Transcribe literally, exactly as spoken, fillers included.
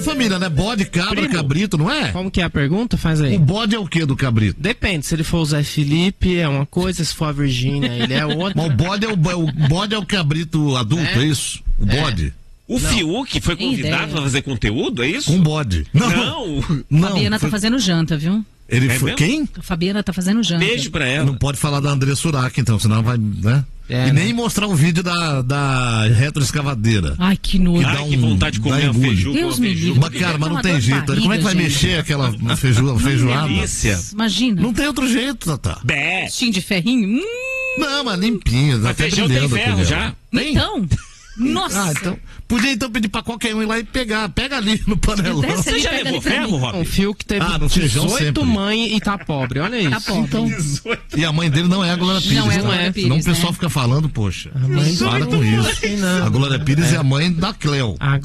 mesma família, né? Bode, cabra, Primo. cabrito, não é? Como que é a pergunta? Faz aí. O bode é o que do cabrito? Depende, se ele for o Zé Felipe é uma coisa, se for a Virgínia ele é outra. Mas o bode é o, o bode é o cabrito adulto, é, é isso? O bode? O não. Fiuk foi convidado para fazer conteúdo, é isso? Com bode. Não. Não. não Fabiana foi... tá fazendo janta, viu? Ele é foi... Quem? A Fabiana tá fazendo janta. Beijo pra ela. Não pode falar da André Surak, então, senão vai, né? É, e nem né? mostrar o vídeo da, da retroescavadeira. Ai, que nojo. Ai, um, que vontade de comer a feijuca. Deus me livre. Mas, cara, mas não tem jeito. Barriga, Como é que vai gente? mexer aquela feijo, feijoada? Delícia. Imagina. Não tem outro jeito, Tatá. Bé. Tinha de ferrinho? Hum. Não, mas limpinho. Mas até feijão tem ferro já? Tem? Então... Nossa! Ah, então, podia então pedir pra qualquer um ir lá e pegar. Pega ali no panelão. Você já levou ferro, Rob? Um fio que teve ah, no feijão dezoito mães e tá pobre, olha isso. Tá pobre. Então, e a mãe dele não é a Glória Pires. Não é a Glória tá? Pires. Senão o pessoal né? fica falando, poxa, a mãe para com isso. A Glória Pires é, é a mãe da Cleo. A